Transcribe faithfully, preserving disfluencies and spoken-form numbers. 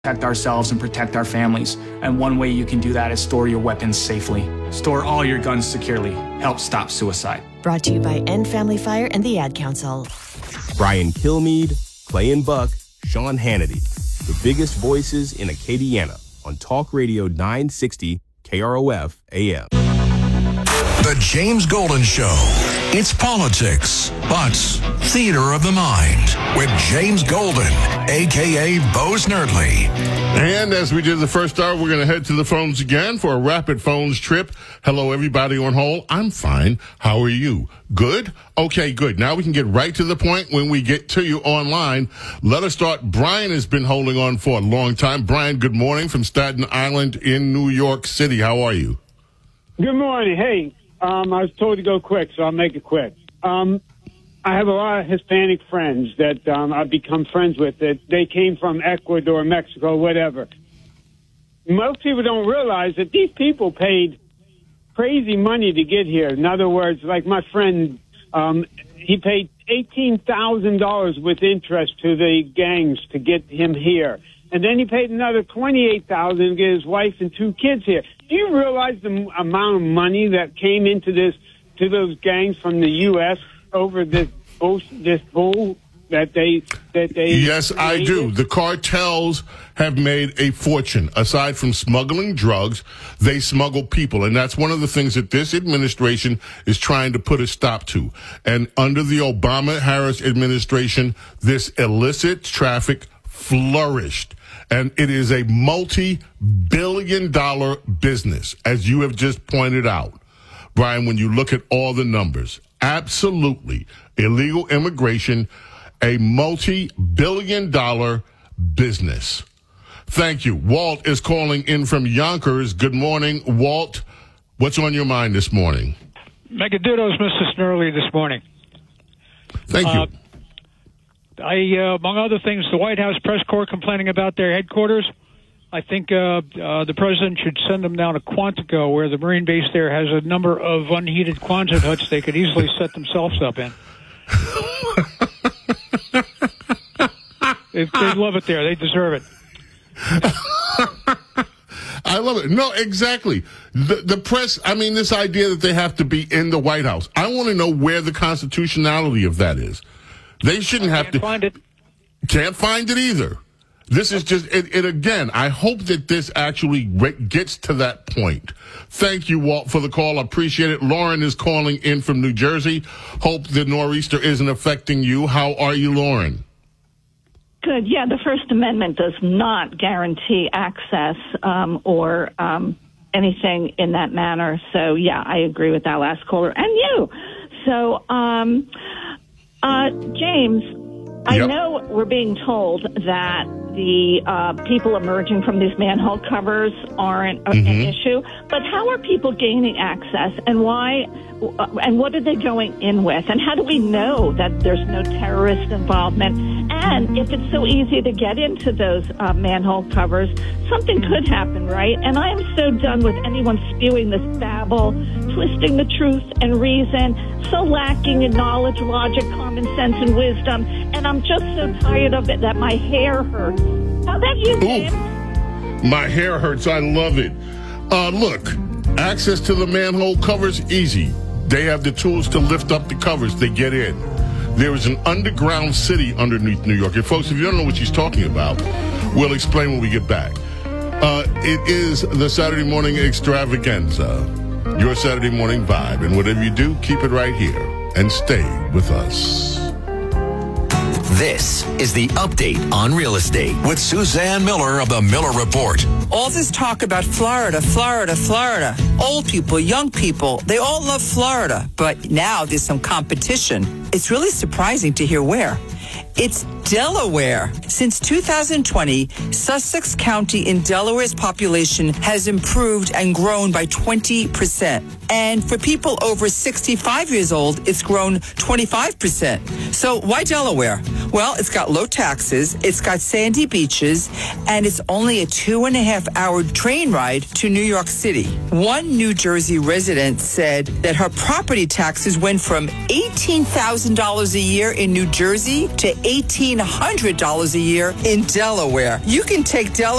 protect ourselves and protect our families. And one way you can do that is store your weapons safely. Store all your guns securely. Help stop suicide. Brought to you by End Family Fire and the Ad Council. Brian Kilmeade, Clay and Buck, Sean Hannity. The biggest voices in Acadiana on Talk Radio nine sixty K R O F A M. The James Golden Show. It's politics, but theater of the mind with James Golden, a k a. Bo Snerdley. And as we did the first hour, we're going to head to the phones again for a rapid phones trip. Hello, everybody on hold. I'm fine. How are you? Good? Okay, good. Now we can get right to the point when we get to you online. Let us start. Brian has been holding on for a long time. Brian, good morning from Staten Island in New York City. How are you? Good morning. Hey. Um, I was told to go quick, so I'll make it quick. Um, I have a lot of Hispanic friends that um, I've become friends with. That they came from Ecuador, Mexico, whatever. Most people don't realize that these people paid crazy money to get here. In other words, like my friend, um, he paid eighteen thousand dollars with interest to the gangs to get him here. And then he paid another twenty-eight thousand dollars to get his wife and two kids here. Do you realize the m- amount of money that came into this, to those gangs from the U S over this bull, this bull that they, that they? Yes, created? I do. The cartels have made a fortune. Aside from smuggling drugs, they smuggle people. And that's one of the things that this administration is trying to put a stop to. And under the Obama-Harris administration, this illicit traffic flourished. And it is a multi-billion dollar business, as you have just pointed out. Brian, when you look at all the numbers, absolutely. Illegal immigration, a multi-billion dollar business. Thank you. Walt is calling in from Yonkers. Good morning, Walt. What's on your mind this morning? Megadudos, Mister Snerdley, this morning. Thank you. Uh, I, uh, among other things, the White House press corps complaining about their headquarters. I think uh, uh, the president should send them down to Quantico, where the Marine base there has a number of unheated Quonset huts they could easily set themselves up in. they, they love it there. They deserve it. I love it. No, exactly. The, the press, I mean, this idea that they have to be in the White House. I want to know where the constitutionality of that is. They shouldn't I have can't to. Find it. Can't find it either. This is just, it, it again, I hope that this actually gets to that point. Thank you, Walt, for the call. I appreciate it. Lauren is calling in from New Jersey. Hope the nor'easter isn't affecting you. How are you, Lauren? Good. Yeah, the First Amendment does not guarantee access um, or um, anything in that manner. So, yeah, I agree with that last caller. And you. So, um, uh, James, I yep. know we're being told that the uh, people emerging from these manhole covers aren't mm-hmm. an issue, but how are people gaining access, and why, uh, and what are they going in with, and how do we know that there's no terrorist involvement? And if it's so easy to get into those uh, manhole covers, something could happen, right? And I am so done with anyone spewing this babble, twisting the truth and reason, so lacking in knowledge, logic, common sense, and wisdom. And I'm just so tired of it that my hair hurts. How about you, James? Ooh, my hair hurts. I love it. Uh, look, access to the manhole covers, easy. They have the tools to lift up the covers. They get in. There is an underground city underneath New York. And folks, if you don't know what she's talking about, we'll explain when we get back. Uh, it is the Saturday morning extravaganza, your Saturday morning vibe. And whatever you do, keep it right here and stay with us. This is the Update on Real Estate with Suzanne Miller of the Miller Report. All this talk about Florida, Florida, Florida. Old people, young people, they all love Florida. But now there's some competition. It's really surprising to hear where. It's Delaware. Since two thousand twenty, Sussex County in Delaware's population has improved and grown by twenty percent. And for people over sixty-five years old, it's grown twenty-five percent. So why Delaware? Well, it's got low taxes, it's got sandy beaches, and it's only a two and a half hour train ride to New York City. One New Jersey resident said that her property taxes went from eighteen thousand dollars a year in New Jersey to eighteen fifteen hundred dollars a year in Delaware. You can take Delaware